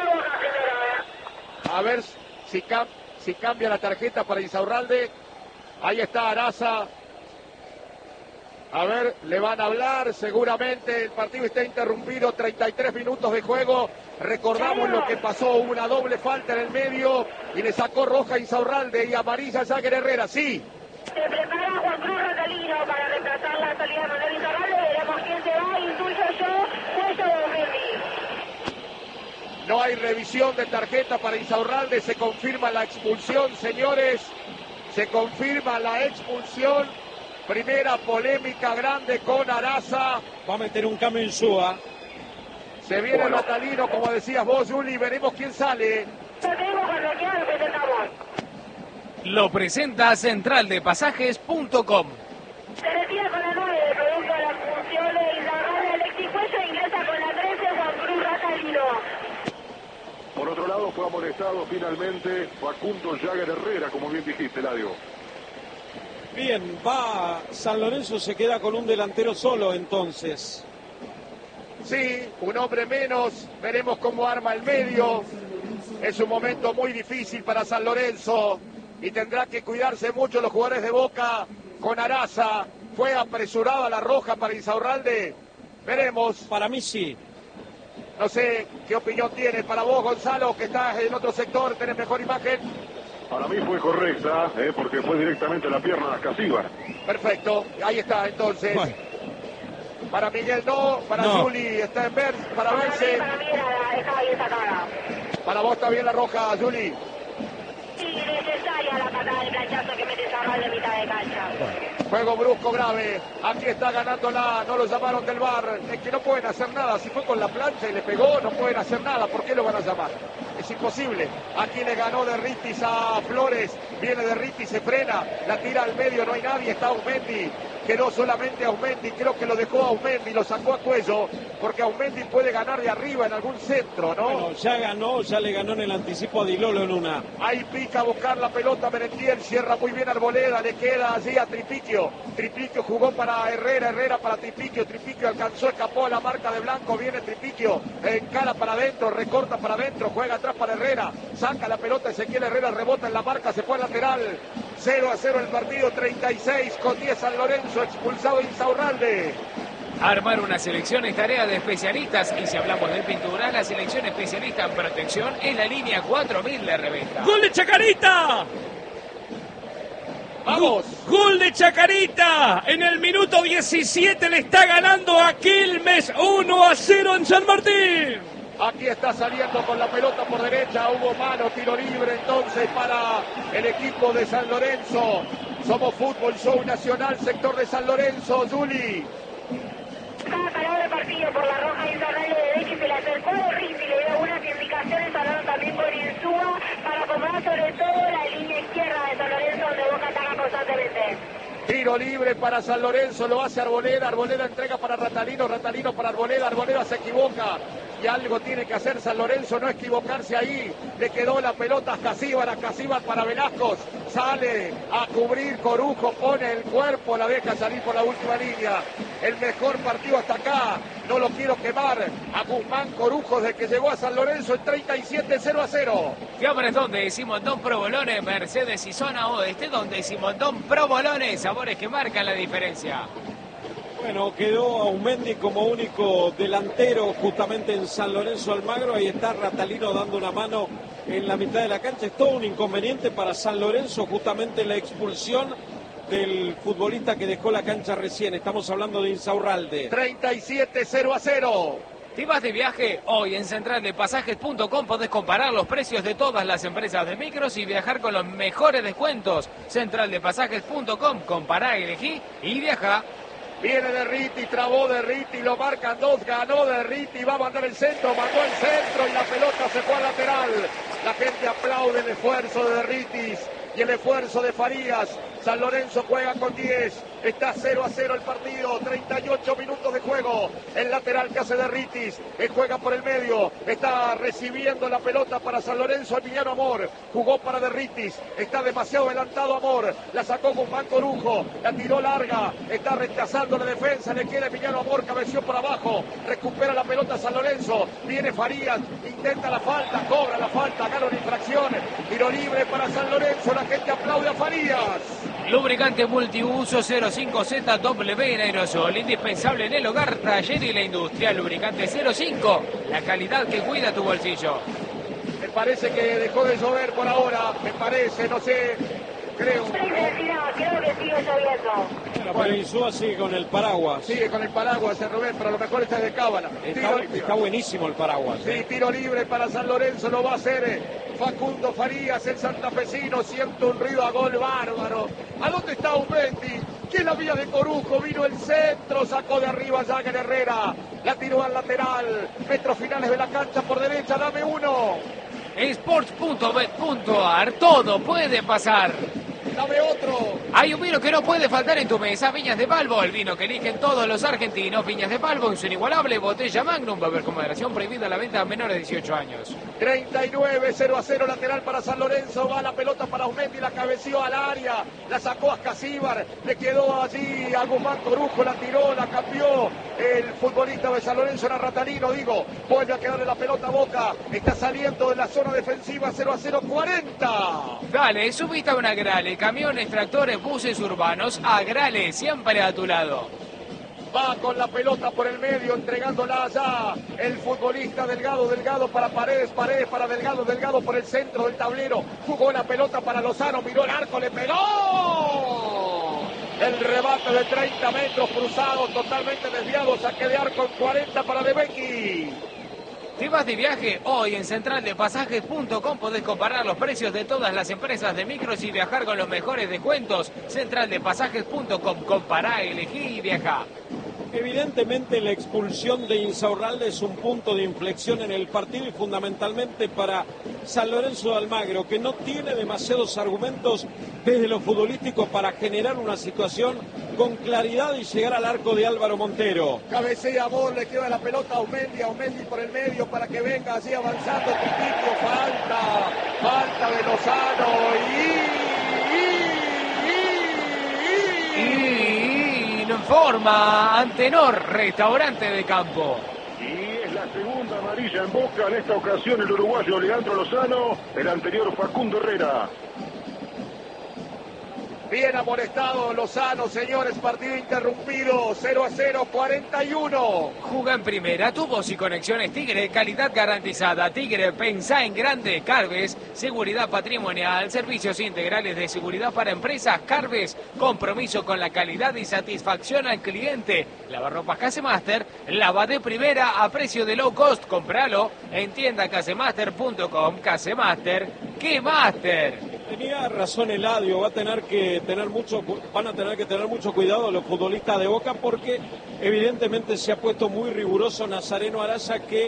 A ver si cambia la tarjeta para Insaurralde. Ahí está Araza. A ver, le van a hablar. Seguramente el partido está interrumpido. 33 minutos de juego. Recordamos lo que pasó. Hubo una doble falta en el medio. Y le sacó roja a Insaurralde y amarilla a Jagger Herrera. Sí. Se prepara Juan Cruz Rotalino para reemplazar la salida de Manuel Insaurralde. Veremos quién se va. Intuyo yo. Puesto de Aumendi. No hay revisión de tarjeta para Insaurralde. Se confirma la expulsión, señores. Se confirma la expulsión. Primera polémica grande con Araza. Va a meter un cambio en Insúa. Se viene el Natalino, como decías vos, Juli. Veremos quién sale. Lo tenemos cuando quiera, lo presentamos. Lo presenta centraldepasajes.com. Se retira con la 9, producto de la expulsión de Insaurralde. Alexis Cuello ingresa con la 13, Juan Cruz Rotalino. Por otro lado, fue amonestado finalmente Facundo Jagger Herrera, como bien dijiste, Eladio. Bien, va San Lorenzo, se queda con un delantero solo entonces. Sí, un hombre menos. Veremos cómo arma el medio. Es un momento muy difícil para San Lorenzo y tendrá que cuidarse mucho los jugadores de Boca con Araza. Fue apresurada la roja para Insaurralde. Veremos. Para mí sí. No sé qué opinión tienes para vos, Gonzalo, que estás en otro sector, tenés mejor imagen. Para mí fue correcta, porque fue directamente a la pierna de Ascasíbar. Perfecto, ahí está entonces. Bueno. Para Miguel no, para No. Juli está en ver, para Verse. Para mí estaba bien sacada. Para vos está bien la roja, Juli. Sí, necesaria la patada de planchazo que mete Insaurralde de mitad de cancha. Juego brusco grave. Aquí está ganándola. No lo llamaron del VAR. Es que no pueden hacer nada. Si fue con la plancha y le pegó, no pueden hacer nada. ¿Por qué lo van a llamar? Es imposible. Aquí le ganó de Ritis a Flores. Viene de Ritis, se frena. La tira al medio. No hay nadie. Está Aumendi. Quedó solamente Aumendi. Creo que lo dejó Aumendi. Lo sacó a cuello. Porque Aumendi puede ganar de arriba en algún centro, ¿no? Bueno, ya le ganó en el anticipo a Dilolo en una. Ahí pica a buscar la pelota Merentiel, cierra muy bien Arboleda, le queda allí a Tripiquio. Tripiquio jugó para Herrera, Herrera para Tripiquio, Tripiquio alcanzó, escapó a la marca de Blanco, viene Tripiquio, encara para adentro, recorta para adentro, juega atrás para Herrera, saca la pelota Ezequiel Herrera, rebota en la marca, se fue al lateral. 0-0 el partido, 36 con 10 San Lorenzo, expulsado Insaurralde. Armar una selección es tarea de especialistas y si hablamos del pintura, la selección especialista en protección es la línea 4000 de Rebeca. ¡Gol de Chacarita! Vamos. ¡Gol de Chacarita! En el minuto 17 le está ganando a Quilmes 1-0 en San Martín. Aquí está saliendo con la pelota por derecha, hubo mano, tiro libre entonces para el equipo de San Lorenzo. Somos Fútbol Show Nacional, sector de San Lorenzo, Juli. Estaba parado el partido por la roja Insaurralde de Becky, se le acercó a Riz y le dio una que indicaciones, hablaron también con Insúa para acomodar sobre todo la línea izquierda de San Lorenzo, donde Boca ataca constantemente. Tiro libre para San Lorenzo, lo hace Arboleda, Arboleda entrega para Ratalino, Ratalino para Arboleda, Arboleda se equivoca y algo tiene que hacer San Lorenzo, no equivocarse ahí, le quedó la pelota a Casíbar para Velascos, sale a cubrir Corujo, pone el cuerpo, la deja salir por la última línea, el mejor partido hasta acá, no lo quiero quemar, a Guzmán Corujo desde que llegó a San Lorenzo en 37-0-0. Fiambres donde Simondón Provolone, Mercedes y Zona Oeste donde Simondón Provolone, sabores que marcan la diferencia. Bueno, quedó Aumendi como único delantero justamente en San Lorenzo Almagro. Ahí está Ratalino dando una mano en la mitad de la cancha. Es todo un inconveniente para San Lorenzo, justamente la expulsión del futbolista que dejó la cancha recién. Estamos hablando de Insaurralde. 37-0-0. ¿Te vas de viaje? Hoy en centraldepasajes.com podés comparar los precios de todas las empresas de micros y viajar con los mejores descuentos. Centraldepasajes.com, compará, elegí y viaja. Viene Derriti, trabó Derriti, lo marcan dos, ganó Derriti, va a mandar el centro, mandó el centro y la pelota se fue al lateral. La gente aplaude el esfuerzo de Derritis y el esfuerzo de Farías. San Lorenzo juega con 10, está 0-0 el partido, 38 minutos de juego. El lateral que hace Derritis, juega por el medio, está recibiendo la pelota para San Lorenzo, Emiliano Amor, jugó para Derritis, está demasiado adelantado Amor, la sacó Guzmán Corujo, la tiró larga, está rechazando la defensa, le queda Emiliano Amor, cabeció por abajo, recupera la pelota San Lorenzo, viene Farías, intenta la falta, cobra la falta, gana una infracción, tiro libre para San Lorenzo, la gente aplaude a Farías. Lubricante multiuso 05ZW en aerosol, indispensable en el hogar, taller y la industria. Lubricante 05, la calidad que cuida tu bolsillo. Me parece que dejó de llover por ahora, me parece, no sé, creo. Creo que sigue lloviendo. Pero Insúa sigue con el paraguas. Sigue con el paraguas, Rubén, pero a lo mejor está de cábala. Está buenísimo el paraguas. Sí, tiro libre para San Lorenzo, lo va a hacer Facundo Farías, el santafesino, siente un ruido a gol bárbaro. ¿A dónde está Aumendi? ¿Quién la vía de Corujo? Vino el centro, sacó de arriba Jagger Herrera, la tiró al lateral, metros finales de la cancha por derecha, dame uno. Sports.bet.ar, todo puede pasar. Dame otro. Hay un vino que no puede faltar en tu mesa, Viñas de Palvo, el vino que eligen todos los argentinos. Viñas de Palvo en su inigualable botella Magnum, beber con moderación, prohibida la venta a menores de 18 años. 39-0-0, lateral para San Lorenzo, va la pelota para Aumendi, la cabeció al área, la sacó a Casíbar, le quedó allí a Guzmán Corujo, la tiró, la cambió el futbolista de San Lorenzo, era Ratalino, vuelve a quedarle la pelota a Boca, está saliendo de la zona defensiva, 0-0, 40. Dale, subiste a una Grale, camiones, tractores, buses urbanos, Agrale, siempre a tu lado. Va con la pelota por el medio, entregándola allá el futbolista Delgado, Delgado para Paredes, Paredes para Delgado, Delgado por el centro del tablero, jugó la pelota para Lozano, miró el arco, le pegó. El rebate de 30 metros cruzado, totalmente desviado, saque de arco en 40 para De Becchi. ¿Te vas de viaje? Hoy en centraldepasajes.com podés comparar los precios de todas las empresas de micros y viajar con los mejores descuentos. Centraldepasajes.com, compará, elegí y viaja. Evidentemente la expulsión de Insaurralde es un punto de inflexión en el partido y fundamentalmente para San Lorenzo de Almagro, que no tiene demasiados argumentos desde lo futbolístico para generar una situación con claridad y llegar al arco de Álvaro Montero. Cabecea Amor, le queda la pelota a Aumendi por el medio para que venga así avanzando, Titico, falta de Lozano Y informa Antenor, restaurante de campo. Y es la segunda amarilla en Boca, en esta ocasión el uruguayo Leandro Lozano, el anterior Facundo Herrera. Bien amonestado Lozano, señores, partido interrumpido, 0-0, 41. Juga en primera, tu voz y conexiones Tigre, calidad garantizada. Tigre, pensá en grande. Carves, seguridad patrimonial, servicios integrales de seguridad para empresas. Carves, compromiso con la calidad y satisfacción al cliente. Lavarropas Casemaster, lava de primera a precio de low cost. Compralo en tiendacasemaster.com. Casemaster, ¡qué master! Tenía razón Eladio, van a tener que tener mucho cuidado los futbolistas de Boca porque evidentemente se ha puesto muy riguroso Nazareno Araya, que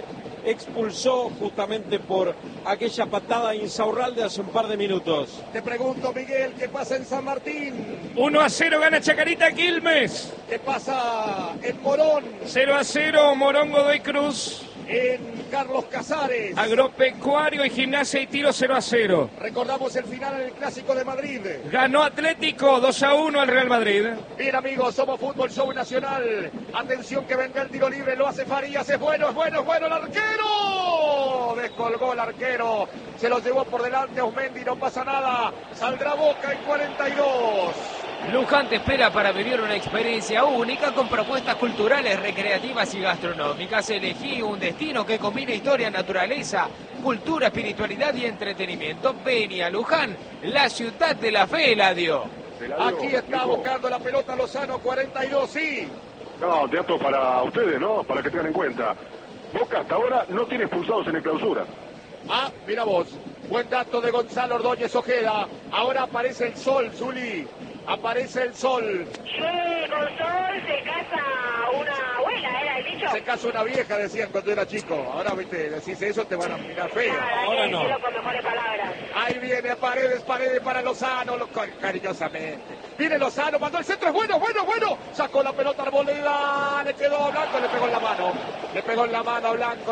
expulsó justamente por aquella patada Insaurralde hace un par de minutos. Te pregunto, Miguel, ¿qué pasa en San Martín? 1-0 gana Chacarita Quilmes. ¿Qué pasa en Morón? 0-0 Morón Godoy Cruz. En Carlos Casares. Agropecuario y Gimnasia y Tiro 0-0. Recordamos el final en el Clásico de Madrid. Ganó Atlético 2-1 al Real Madrid. Bien, amigos, somos Fútbol Show Nacional. Atención que venga el tiro libre, lo hace Farías, es bueno el arquero. Descolgó el arquero, se lo llevó por delante a Osmendi, no pasa nada. Saldrá Boca en 42. Luján te espera para vivir una experiencia única con propuestas culturales, recreativas y gastronómicas. Elegí un destino que combina historia, naturaleza, cultura, espiritualidad y entretenimiento. Ven a Luján, la ciudad de la fe, Eladio. Aquí está buscando la pelota Lozano, 42, sí. No, dato para ustedes, ¿no? Para que tengan en cuenta. Boca hasta ahora no tiene expulsados en el clausura. Ah, mira vos. Buen dato de Gonzalo Ordóñez Ojeda. Ahora aparece el sol, Zuli. Aparece el sol. Sí, con sol se casa una abuela, era el dicho. Se casa una vieja, decían cuando era chico. Ahora, viste, decís eso, te van a mirar feo. Ahora no. Con mejores palabras. Ahí viene Paredes para Lozano, cariñosamente. Viene Lozano, mandó el centro, es bueno. Sacó la pelota Arboleda, le quedó a Blanco, le pegó en la mano. Le pegó en la mano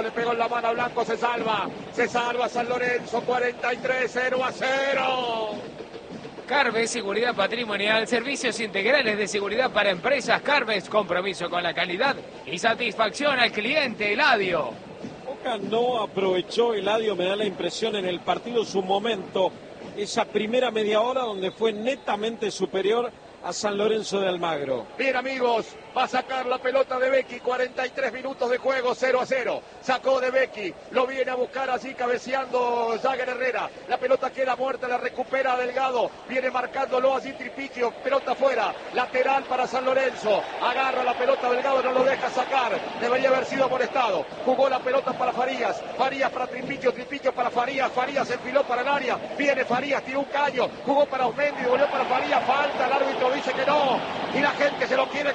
a Blanco, se salva San Lorenzo, 43, 0-0. Carves, seguridad patrimonial, servicios integrales de seguridad para empresas. Carves, compromiso con la calidad y satisfacción al cliente, Eladio. Boca no aprovechó, Eladio, me da la impresión, en el partido su momento, esa primera media hora donde fue netamente superior a San Lorenzo de Almagro. Bien, amigos, va a sacar la pelota de Becchi, 43 minutos de juego, 0-0. Sacó de Becchi, lo viene a buscar allí cabeceando Jagger Herrera. La pelota queda muerta, la recupera Delgado, viene marcándolo allí Tripiquio, pelota fuera, lateral para San Lorenzo. Agarra la pelota Delgado, no lo deja sacar, debería haber sido amonestado. Jugó la pelota para Farías para Tripiquio para Farías enfiló para el área, viene Farías, tiró un caño, jugó para Osmendi, volvió para Farías, falta, el árbitro dice que no, y la gente se lo quiere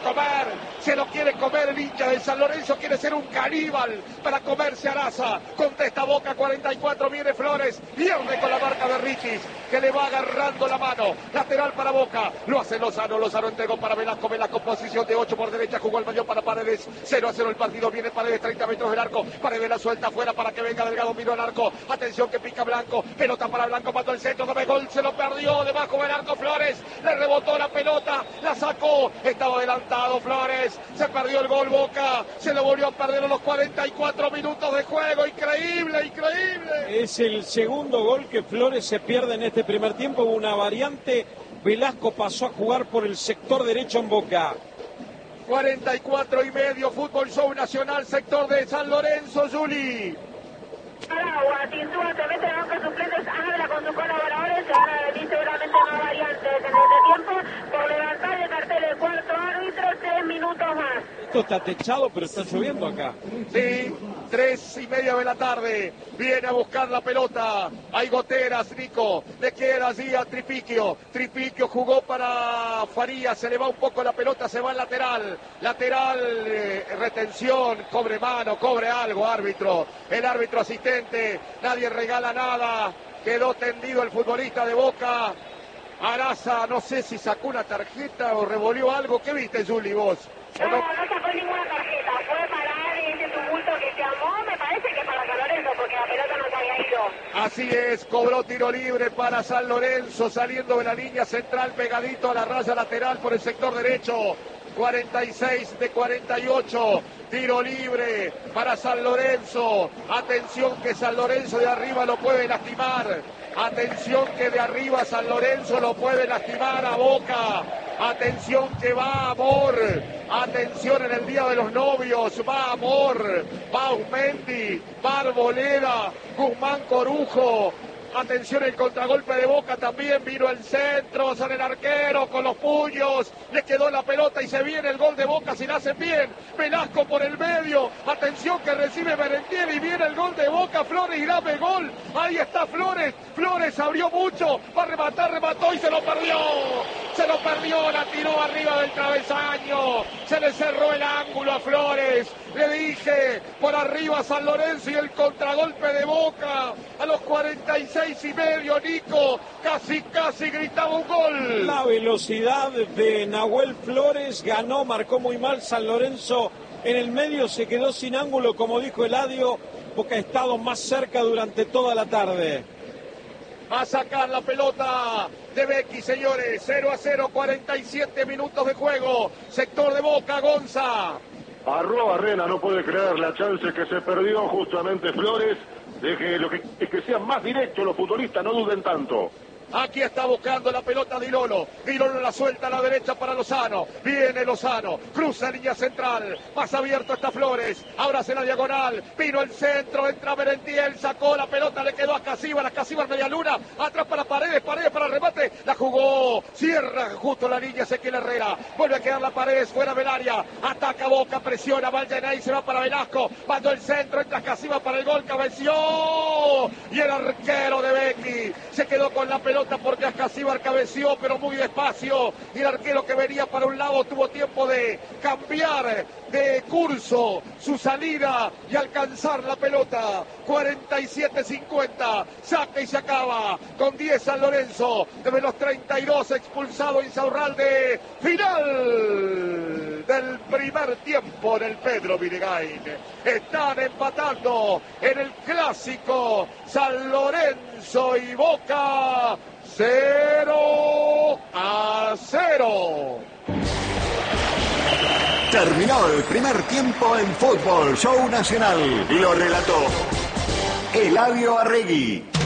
comer, el hincha de San Lorenzo quiere ser un caníbal para comerse a Araza. Contesta Boca, 44, viene Flores, pierde con la marca de Richis, que le va agarrando la mano, lateral para Boca, lo hace Lozano entregó para Velasco, posición de 8 por derecha, jugó el mayor para Paredes, 0-0 el partido, viene Paredes, 30 metros del arco, Paredes la suelta afuera para que venga Delgado, miró al arco, atención que pica Blanco, pelota para Blanco, mató el centro, no ve gol, se lo perdió, debajo del arco Flores, le rebotó la pelota, la sacó, estaba adelantado Flores, se perdió el gol Boca, se lo volvió a perder a los 44 minutos de juego, increíble. Es el segundo gol que Flores se pierde en este primer tiempo, hubo una variante, Velasco pasó a jugar por el sector derecho en Boca. 44 y medio, Fútbol Show Nacional, sector de San Lorenzo, Juli. Agua, Tintúa se mete en los suplentes, habla con sus colaboradores, se van a venir seguramente más variantes en este tiempo, por levantar el cartel del cuarto árbitro, 3 minutos más. Esto está techado, pero está lloviendo acá. Sí, 3:30 de la tarde, viene a buscar la pelota, hay goteras, Nico, le queda allí a Tripiquio jugó para Farías, se le va un poco la pelota, se va al lateral, retención, cobre mano, cobre algo, árbitro, el árbitro asistente, nadie regala nada, quedó tendido el futbolista de Boca, Araza, no sé si sacó una tarjeta o revolvió algo, ¿qué viste, Juli, vos? No sacó ninguna tarjeta, fue parar ese tumulto que se armó, me parece que para San Lorenzo, porque la pelota no se había ido. Así es, cobró tiro libre para San Lorenzo, saliendo de la línea central, pegadito a la raya lateral por el sector derecho. 46 de 48, tiro libre para San Lorenzo. Atención que San Lorenzo de arriba lo puede lastimar. Atención que de arriba San Lorenzo lo puede lastimar a Boca. Atención que va Amor. Atención en el Día de los Novios. Va Amor. Va Osmendi. Va Arboleda. Guzmán Corujo. Atención el contragolpe de Boca también, vino el centro, sale el arquero con los puños, le quedó la pelota y se viene el gol de Boca si la hacen bien, Velasco por el medio, atención que recibe Merentiel y viene el gol de Boca, Flores grave gol, ahí está Flores abrió mucho, va a rematar, remató y se lo perdió se lo perdió, la tiró arriba del travesaño, se le cerró el ángulo a Flores, le dije, por arriba San Lorenzo y el contragolpe de Boca, a los 46:30, Nico, casi gritaba un gol. La velocidad de Nahuel Flores ganó, marcó muy mal San Lorenzo, en el medio se quedó sin ángulo, como dijo Eladio, Boca ha estado más cerca durante toda la tarde. Va a sacar la pelota de Becky, señores. 0-0, 47 minutos de juego. Sector de Boca, Gonza. Arrobarrena no puede creer la chance que se perdió justamente Flores. Deje lo que sean más directos los futbolistas, no duden tanto. Aquí está buscando la pelota Dilolo. Dilolo la suelta a la derecha para Lozano. Viene Lozano. Cruza línea central. Más abierto está Flores. Ahora hace la diagonal. Vino el centro. Entra Merentiel. Sacó la pelota. Le quedó a Casíbar. A Casíbar media luna. Atrás para Paredes. Paredes para el remate. La jugó. Cierra justo la línea Ezequiel Herrera. Vuelve a quedar la Paredes fuera del área. Ataca Boca. Presiona. Valdenay. Se va para Velasco. Mandó el centro. Entra Casíbar para el gol. Cabeció. Y el arquero de Becky se quedó con la pelota porque Ascasíbar cabeció, pero muy despacio, y el arquero que venía para un lado tuvo tiempo de cambiar de curso su salida y alcanzar la pelota. 47-50, saca y se acaba con 10 San Lorenzo, de los 32 expulsado Insaurralde. Final del primer tiempo en el Pedro Vinegain. Están empatando en el clásico San Lorenzo y Boca. 0-0. Terminó el primer tiempo en Fútbol Show Nacional. Lo relató Eladio Arregui.